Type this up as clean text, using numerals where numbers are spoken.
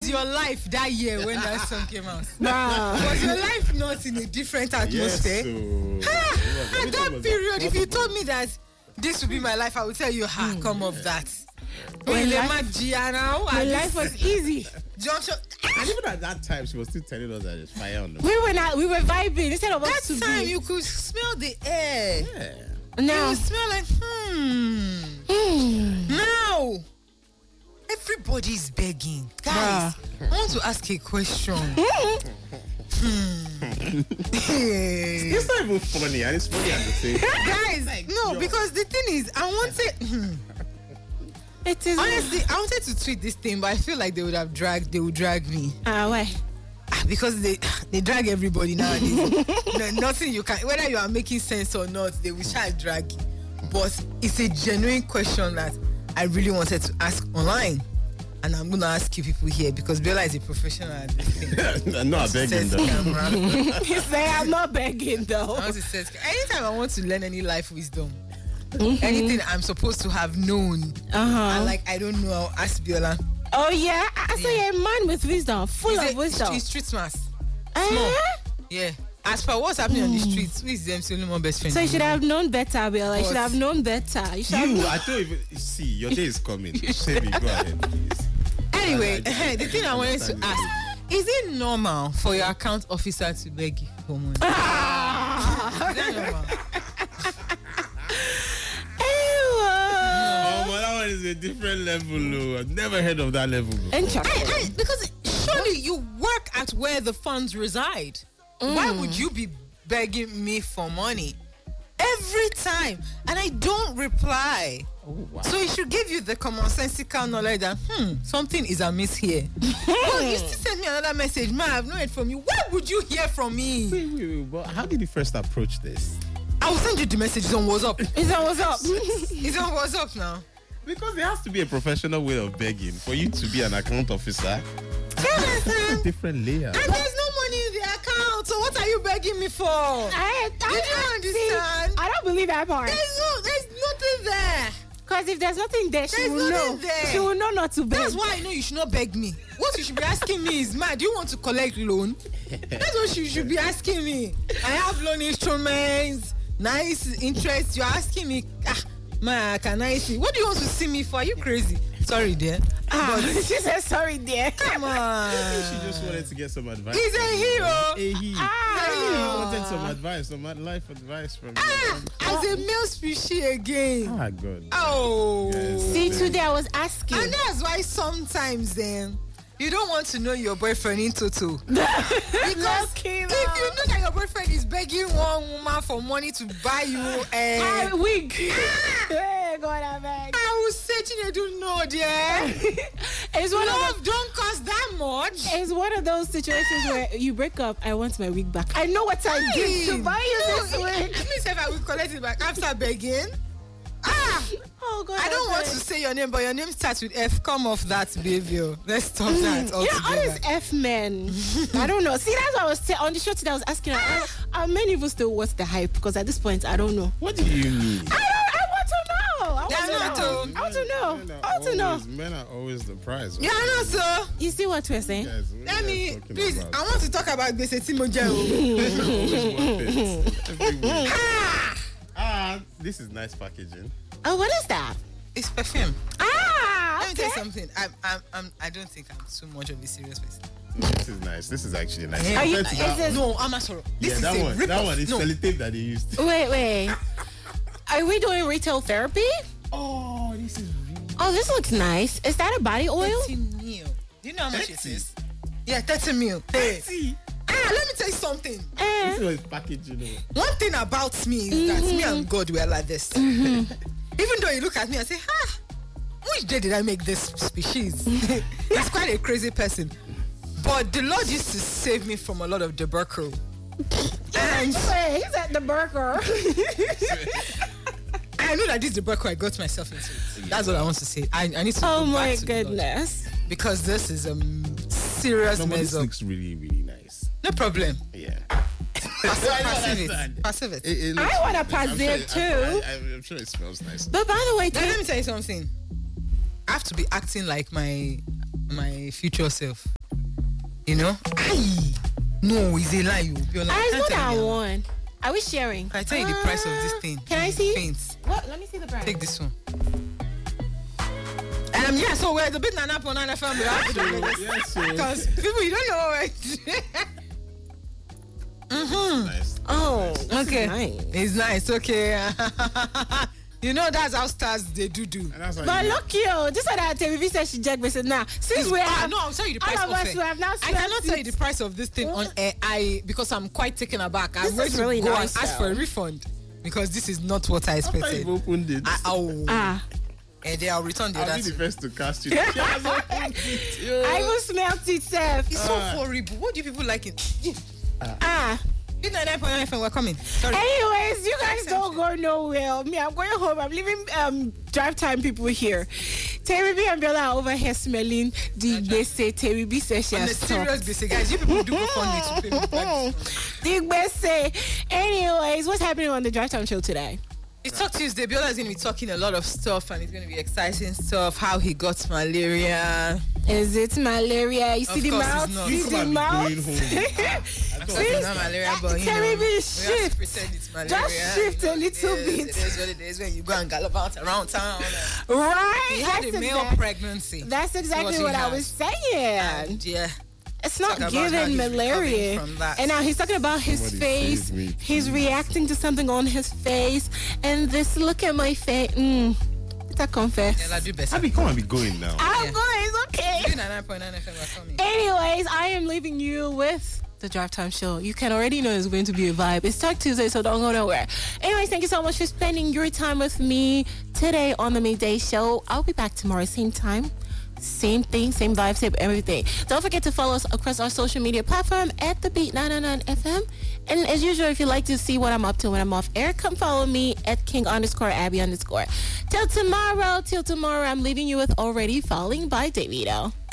your life that year when that song came out? Wow. Was your life not in a different atmosphere? At that period, if you told me that this would be my life, I would tell you, come off that. My life was easy. Junction. And even at that time, she was still telling us that there's fire on the We were vibing instead of That us to time be. you could smell the air. Yeah. Now, You smell like Now everybody's begging. Guys, I want to ask a question. It's not even funny, and it's funny at the same time. Guys, no, because the thing is, I wanted it is honestly, I wanted to tweet this thing, but I feel like they would drag me. why? Because they drag everybody nowadays. Nothing you can, whether you are making sense or not, they will try to drag you. But it's a genuine question that I really wanted to ask online. And I'm going to ask you people here because Bella is a professional at this thing. No, I beg you, though. He say I'm not begging though. I want to say, anytime I want to learn any life wisdom, anything I'm supposed to have known, and like I don't know, I'll ask Biola. Oh yeah, I say you're a man with wisdom, full of wisdom. He's street smart. Small. Yeah. As for what's happening on the streets, who is them Solomon best friend? So you should have known better, Bill. I should have known better. You should have I don't even see your day is coming. Say me, go ahead, please. Anyway, the thing I wanted to ask, is it normal for your account officer to beg you for money? Is that normal? Oh, that one is a different level. I've never heard of that level before. Interesting. Because surely you work at where the funds reside. Why would you be begging me for money every time and I don't reply? Oh, wow. So it should give you the commonsensical knowledge that something is amiss here. Well, you still send me another message, man. I've not heard from you. Why would you hear from me? Wait, but how did you first approach this? I will send you the message. It's on WhatsApp. Is that what's up? It's on WhatsApp now. Because there has to be a professional way of begging for you to be an account officer. Seriously? Different layer. And there's no money in the account, so what are you begging me for? I don't understand. I don't believe that part. There's nothing there. Because if there's nothing there, she There's will know. nothing there. She will know not to beg. That's why I know you should not beg me. What you should be asking me is, man, do you want to collect loan? That's what you should be asking me. I have loan instruments, nice interest. You're asking me, man, can I see? What do you want to see me for? Are you crazy? Sorry, dear. She said sorry, dear. Come on. She just wanted to get some advice. He's a hero. He wanted some advice, some life advice from you. As a male species again. Ah, God. Oh. Yes. See, today I was asking. And that's why sometimes then you don't want to know your boyfriend in total. Because if you know that your boyfriend is begging one woman for money to buy you a wig. Hey, God, I beg. I will say you don't know, dear. It's one Love don't cost that much. It's one of those situations where you break up. I want my wig back. I know what I did to buy you this wig. Please, if I will collect it back after begging. Oh God! I don't want to say your name, but your name starts with F. Come off that behavior. Let's stop that altogether. Yeah, all these F men. I don't know. See, that's what I was on the show today. I was asking her, are men even still worth the hype? Because at this point, I don't know. What do you mean? I want to know. I want to know. Men are always the prize. Yeah, I know, sir. You see what we're saying? Yes, Let me, please, I want to talk about this Timojao. This is nice packaging. Oh, what is that? It's perfume. Let me tell you Okay. something. I don't think I'm too much of a serious person. This is nice. This is actually nice. Are you- Compared to is that this- one. No, I'm not sorry. Yeah, This is that a one. rip-off. That one is No. sellotape that they used. Wait. Are we doing retail therapy? Oh, this is really. Oh, this looks nice. Is that a body oil? 30 mil. Do you know how much 30? it is? Yeah, 30 mil. Hey. See, Let me tell you something. this was packaging. One thing about me is that me and God were like this. Even though you look at me and say, which day did I make this species? He's quite a crazy person. But the Lord used to save me from a lot of debacle. And Wait, he's at the burger. I know that this is the debacle I got myself into. That's what I want to say. I need to Oh go my back to the Lord. goodness. Because this is a serious No, but mess this up. looks really, really nice. No problem. Yeah. Passive it. Passive it. It looks I want a really nice. passive too. I'm sure it smells nice. But by the way, Now, let me tell you something. I have to be acting like my future self. You know? Aye. No, it's a lie. You're like, I can't know tell that me. one. Are we sharing? Can I tell you the price of this thing? Can I see? Faints. What? Let me see the brand. Take this one. Yeah, so we're the big nana on FM. Yes, sir. Because people, you don't know it. Nice. Oh, Okay. nice. It's nice, okay. You know, that's how stars they do. And that's how But you- look, yo, this is that TV said she jack said now. Since we have, no, I'll tell you the price all of of us it. who have now I cannot spent tell you the price of this thing on air. Because I'm quite taken aback. I'm This going is to really go nice, and ask though. for a refund because this is not what I After expected. you've opened it, Ah, And then I'll return the I'll other be the two. first to cast you. She has opened it. Yo. I even smelled it, Seth. It's so horrible. What do you people like it? Ah. Big 99.9 FM, we're coming. Sorry. Anyways, you guys don't go nowhere. Me, I'm going home. I'm leaving drive time people here. Terry B and Bella are over here smelling the bese. Terry B says she On a has stopped. serious basis, guys, you people do go fund me to pay me back. The bese. Anyways, what's happening on the drive time show today? It's Talk Tuesday. Biola is going to be talking a lot of stuff and it's going to be exciting stuff. How he got malaria. Is it malaria? You see Of the course mouth? it's not. See You the could have mouth? been going home. Of course it's not malaria, but you know, Terry B, we have to shift. pretend it's malaria. Just shift a little it bit. It is what it is when you go and gallop out around town. Right. He had a male pregnancy. That's exactly he what I has. was saying. And yeah. It's not Talk about how giving he's malaria. recovering from that. And now he's talking about his Somebody face. save me, He's reacting to something on his face. And this look at my face. It's a confess. Yeah, do better. Abby, come and be going now. I'm Yeah. going. It's okay. 99.9 FM, we're coming. Anyways, I am leaving you with the Drive Time Show. You can already know it's going to be a vibe. It's Talk Tuesday, so don't go nowhere. Anyways, thank you so much for spending your time with me today on the Midday Show. I'll be back tomorrow, same time. Same thing, same vibe, same everything. Don't forget to follow us across our social media platform at The Beat 999 FM. And as usual, if you'd like to see what I'm up to when I'm off air, come follow me at King_Abby_. Till tomorrow, I'm leaving you with Already Falling by Davido.